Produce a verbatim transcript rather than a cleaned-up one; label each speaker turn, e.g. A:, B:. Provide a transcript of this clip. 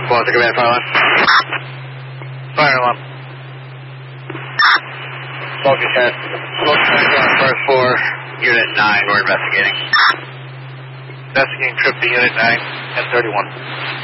A: Foster, command, fire alarm. Fire alarm. Smoke detector. Smoke detector on first floor, unit nine, we're investigating. Investigating trip to unit nine, ten thirty-one.